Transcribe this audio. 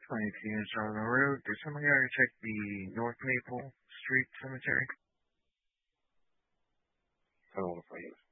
22 Charlotte Road. Did somebody already check the North Maple Street Cemetery? Hold on for you.